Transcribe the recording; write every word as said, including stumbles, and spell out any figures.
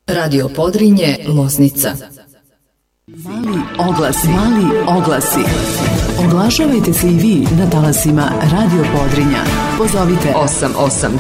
Radio Podrinje, Loznica. Mali oglasi, mali oglasi. Oglašavajte se i vi na talasima Radio Podrinja. Pozovite osam osam